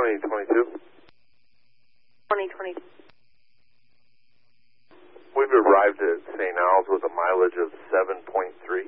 2022. 2020. We've arrived at St. Al's with a mileage of 7.3.